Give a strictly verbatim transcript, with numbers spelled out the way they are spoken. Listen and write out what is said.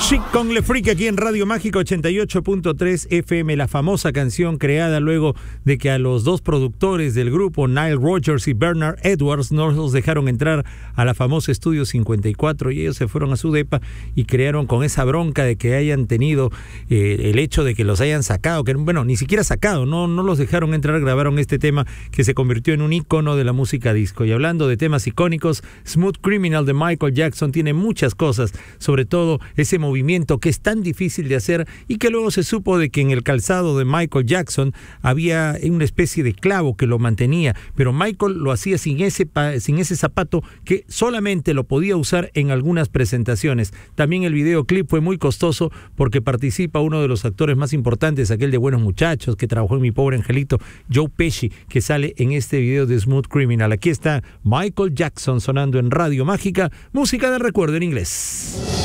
Chic con Le Freak aquí en Radio Mágica ochenta y ocho punto tres F M, la famosa canción creada luego de que a los dos productores del grupo, Nile Rodgers y Bernard Edwards, no los dejaron entrar a la famosa Estudio cincuenta y cuatro y ellos se fueron a su depa y crearon con esa bronca de que hayan tenido eh, el hecho de que los hayan sacado, que bueno, ni siquiera sacado, no, no los dejaron entrar, grabaron este tema que se convirtió en un ícono de la música disco. Y hablando de temas icónicos, Smooth Criminal de Michael Jackson tiene muchas cosas, sobre todo ese movimiento que es tan difícil de hacer y que luego se supo de que en el calzado de Michael Jackson había una especie de clavo que lo mantenía, pero Michael lo hacía sin ese, sin ese zapato que solamente lo podía usar en algunas presentaciones. También el videoclip fue muy costoso porque participa uno de los actores más importantes, aquel de Buenos Muchachos, que trabajó en Mi Pobre Angelito, Joe Pesci, que sale en este video de Smooth Criminal. Aquí está Michael Jackson sonando en Radio Mágica, música de recuerdo en inglés.